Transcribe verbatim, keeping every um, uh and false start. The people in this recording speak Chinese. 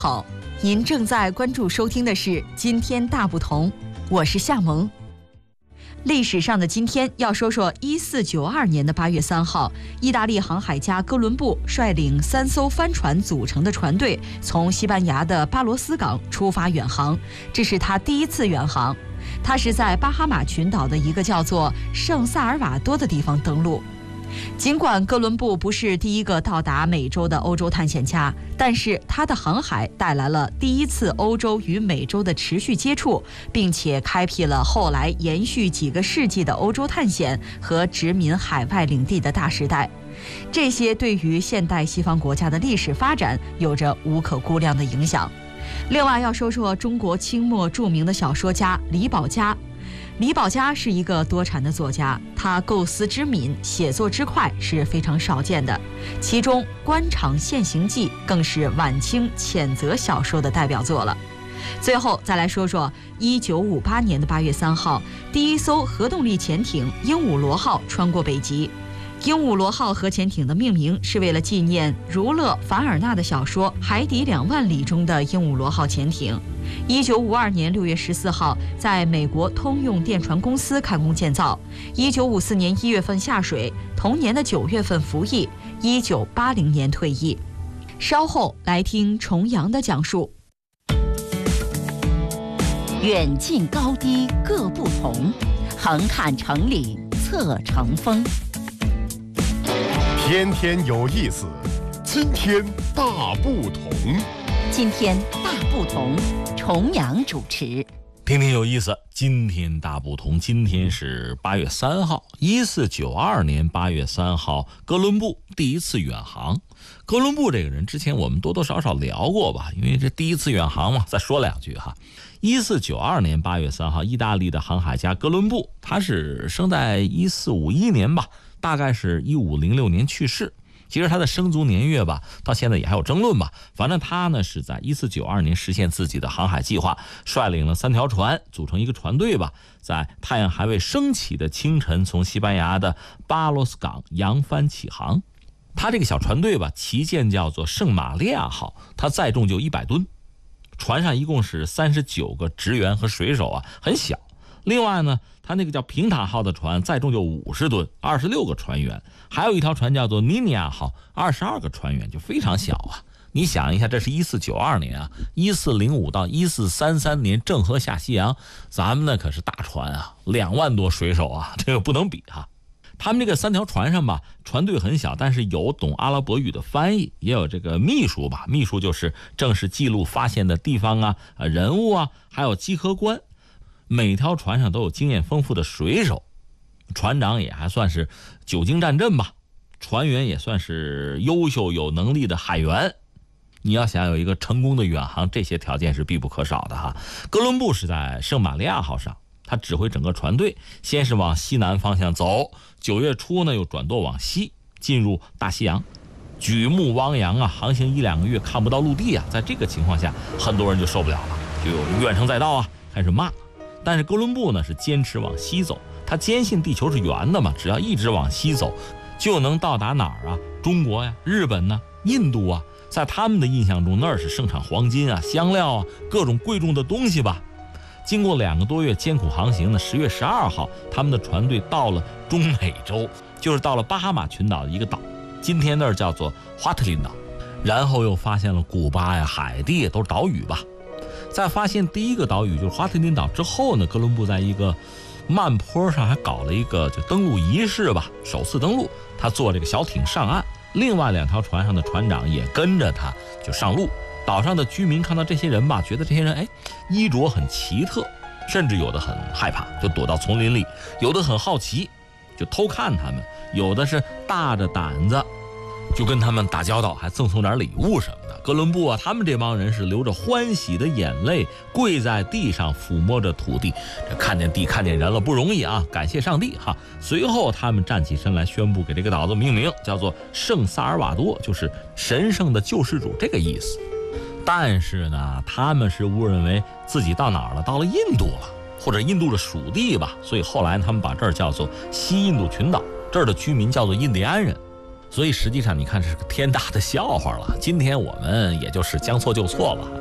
好，您正在关注收听的是《今天大不同》，我是夏萌。历史上的今天要说说一四九二年的八月三号，意大利航海家哥伦布率领三艘帆船组成的船队从西班牙的巴罗斯港出发远航，这是他第一次远航。他是在巴哈马群岛的一个叫做圣萨尔瓦多的地方登陆。尽管哥伦布不是第一个到达美洲的欧洲探险家，但是他的航海带来了第一次欧洲与美洲的持续接触，并且开辟了后来延续几个世纪的欧洲探险和殖民海外领地的大时代。这些对于现代西方国家的历史发展有着无可估量的影响。另外要说说中国清末著名的小说家李保家。李保家是一个多产的作家，他构思之敏，写作之快是非常少见的。其中《官场现形记》更是晚清谴责小说的代表作了。最后再来说说一九五八年的八月三号，第一艘核动力潜艇鹦鹉螺号穿过北极。鹦鹉螺号核潜艇的命名是为了纪念儒勒·凡尔纳的小说《海底两万里》中的鹦鹉螺号潜艇。一九五二年六月十四号，在美国通用电传公司开工建造。一九五四年一月份下水，同年的九月份服役，一九八零年退役。稍后来听重阳的讲述。 远近高低各不同，横看成岭侧成峰。 天天有意思，今天大不同。 今天大不同，重阳主持。 天天有意思，今天大不同。今天是八月三号，一四九二年八月三号，哥伦布第一次远航。哥伦布这个人之前我们多多少少聊过吧，因为这第一次远航嘛，再说两句哈。一四九二年八月三号，意大利的航海家哥伦布，他是生在一四五一年吧，大概是一五零六年去世。其实他的生卒年月吧，到现在也还有争论吧。反正他呢是在一四九二年实现自己的航海计划，率领了三条船，组成一个船队吧，在太阳还未升起的清晨，从西班牙的巴罗斯港扬帆起航。他这个小船队吧，旗舰叫做圣玛利亚号，它载重就一百吨，船上一共是三十九个职员和水手啊，很小。另外呢，他那个叫平塔号的船载重就五十吨，二十六个船员，还有一条船叫做尼尼亚号，二十二个船员，就非常小啊。你想一下，这是一四九二年啊，一四零五到一四三三年郑和下西洋，咱们那可是大船啊，两万多水手啊，这个不能比哈。他们这个三条船上吧，船队很小，但是有懂阿拉伯语的翻译，也有这个秘书吧，秘书就是正是记录发现的地方啊、人物啊，还有稽核官。每条船上都有经验丰富的水手，船长也还算是久经战阵吧，船员也算是优秀有能力的海员。你要想有一个成功的远航，这些条件是必不可少的哈。哥伦布是在圣玛利亚号上，他指挥整个船队，先是往西南方向走，九月初呢又转舵往西，进入大西洋。举目汪洋啊，航行一两个月看不到陆地啊，在这个情况下，很多人就受不了了，就有怨声载道啊，开始骂。但是哥伦布呢是坚持往西走，他坚信地球是圆的嘛，只要一直往西走，就能到达哪儿啊？中国呀、日本呢、印度啊，在他们的印象中，那儿是盛产黄金啊、香料啊、各种贵重的东西吧。经过两个多月艰苦航行呢，十月十二号，他们的船队到了中美洲，就是到了巴哈马群岛的一个岛，今天那儿叫做华特林岛。然后又发现了古巴呀、海地，都是岛屿吧。在发现第一个岛屿就是华特林岛之后呢，哥伦布在一个慢坡上还搞了一个就登陆仪式吧，首次登陆，他坐这个小艇上岸，另外两条船上的船长也跟着他就上路。岛上的居民看到这些人吧，觉得这些人哎衣着很奇特，甚至有的很害怕，就躲到丛林里；有的很好奇，就偷看他们；有的是大着胆子，就跟他们打交道，还赠送点礼物什么的。哥伦布啊，他们这帮人是流着欢喜的眼泪，跪在地上抚摸着土地，这看见地看见人了不容易啊，感谢上帝哈。随后他们站起身来，宣布给这个岛子命名，叫做圣萨尔瓦多，就是神圣的救世主这个意思。但是呢，他们是误认为自己到哪儿了，到了印度了，或者印度的属地吧，所以后来他们把这儿叫做西印度群岛，这儿的居民叫做印第安人。 所以实际上你看，这是个天大的笑话了。今天我们也就是将错就错了。